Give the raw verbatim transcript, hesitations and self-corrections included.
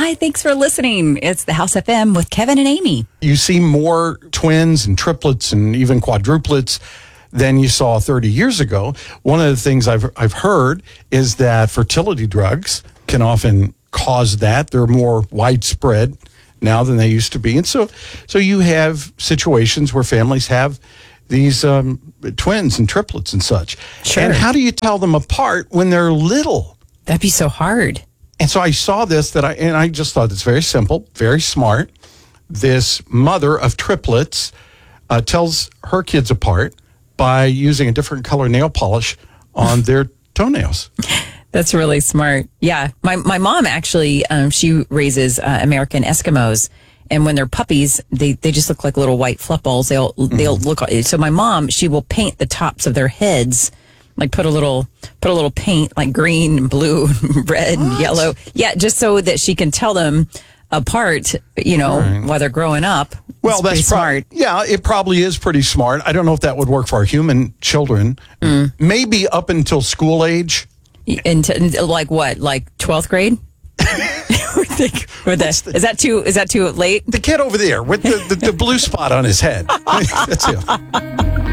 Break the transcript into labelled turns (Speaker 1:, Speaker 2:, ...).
Speaker 1: Hi, thanks for listening. It's the House F M with Kevin and Amy.
Speaker 2: You see more twins and triplets and even quadruplets than you saw thirty years ago. One of the things I've I've heard is that fertility drugs can often cause that. They're more widespread now than they used to be. And so so you have situations where families have these um, twins and triplets and such.
Speaker 1: Sure.
Speaker 2: And how do you tell them apart when they're little?
Speaker 1: That'd be so hard.
Speaker 2: And so I saw this that I and I just thought it's very simple, very smart. This mother of triplets uh, tells her kids apart by using a different color nail polish on their toenails.
Speaker 1: That's really smart. Yeah. My my mom actually, um, she raises uh, American Eskimos. And when they're puppies, they, they just look like little white fluff balls. They'll, mm-hmm. they'll look, so my mom, she will paint the tops of their heads, like put a little, put a little paint like green and blue and red what? and yellow. Yeah. Just so that she can tell them apart, you know, right. while they're growing up.
Speaker 2: Well,
Speaker 1: it's
Speaker 2: that's
Speaker 1: pretty smart.
Speaker 2: Pro- yeah, it probably is pretty smart. I don't know if that would work for our human children. Mm. Maybe up until school age.
Speaker 1: Into like what? Like twelfth grade? the, the, is that too? Is that too late?
Speaker 2: The kid over there with the, the, the blue spot on his head. That's him.